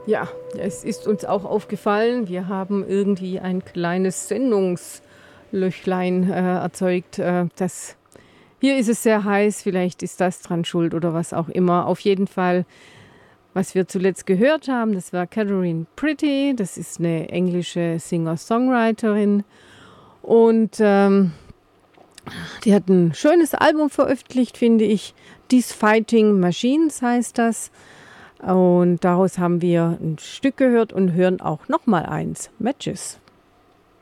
Ja, es ist uns auch aufgefallen, wir haben irgendwie ein kleines Sendungslöchlein erzeugt. Hier ist es sehr heiß, vielleicht ist das dran schuld oder was auch immer. Auf jeden Fall, was wir zuletzt gehört haben, das war Catherine Pretty, das ist eine englische Singer-Songwriterin und die hat ein schönes Album veröffentlicht, finde ich. These Fighting Machines heißt das. Und daraus haben wir ein Stück gehört und hören auch noch mal eins. Matches.